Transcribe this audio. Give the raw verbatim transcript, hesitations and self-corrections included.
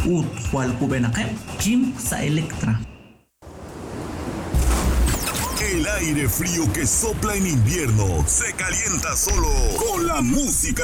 ut wal kubenakem Jim sa Electra. El aire frío que sopla en invierno se calienta solo con la música